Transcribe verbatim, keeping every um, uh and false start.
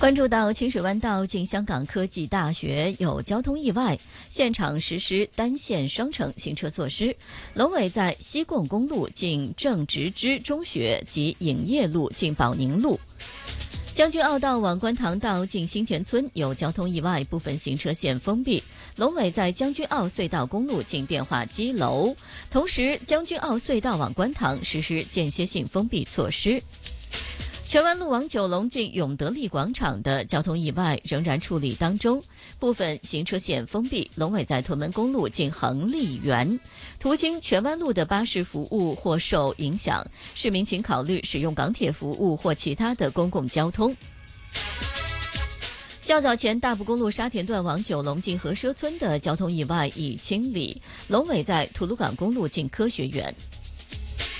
关注到清水湾道进香港科技大学有交通意外，现场实施单线双程行车措施。龙尾在西贡公路进郑直之中学及影业路进宝宁路。将军澳道往观塘道进新田村有交通意外，部分行车线封闭。龙尾在将军澳隧道公路进电话机楼，同时将军澳隧道往观塘实施间歇性封闭措施。荃湾路往九龙进永德利广场的交通意外仍然处理当中，部分行车线封闭。龙尾在屯门公路进恒利园，途经荃湾路的巴士服务或受影响，市民请考虑使用港铁服务或其他的公共交通。较早前大埔公路沙田段往九龙进和奢村的交通意外已清理，龙尾在吐鲁港公路进科学园。